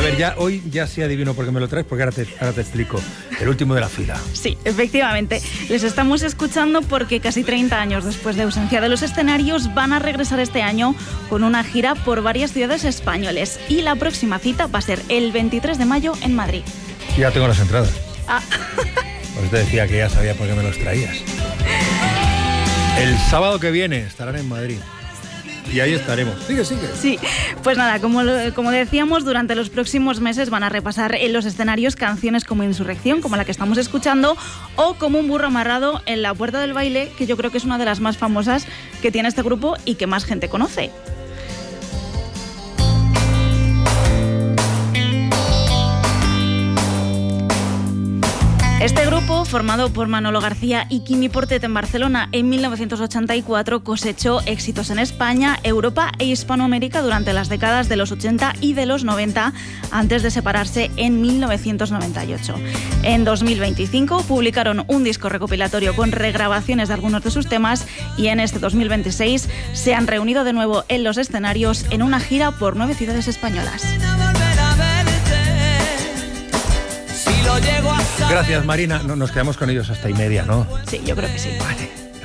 ver, hoy ya sí adivino por qué me lo traes, porque ahora te explico. El último de la fila. Sí, efectivamente. Les estamos escuchando porque casi 30 años después de ausencia de los escenarios van a regresar este año con una gira por varias ciudades españoles. Y la próxima cita va a ser el 23 de mayo en Madrid. Ya tengo las entradas. Ah. Pues te decía que ya sabía por qué me los traías. El sábado que viene estarán en Madrid. Y ahí estaremos. Sigue. Sí, pues nada, como decíamos, durante los próximos meses van a repasar en los escenarios canciones como Insurrección, como la que estamos escuchando, o como Un burro amarrado en La puerta del baile, que yo creo que es una de las más famosas que tiene este grupo y que más gente conoce. Este grupo, formado por Manolo García y Quimi Portet en Barcelona en 1984, cosechó éxitos en España, Europa e Hispanoamérica durante las décadas de los 80 y de los 90, antes de separarse en 1998. En 2025 publicaron un disco recopilatorio con regrabaciones de algunos de sus temas y en este 2026 se han reunido de nuevo en los escenarios en una gira por 9 ciudades españolas. Gracias, Marina. Nos quedamos con ellos hasta 1:30, ¿no? Sí, yo creo que sí. Vale.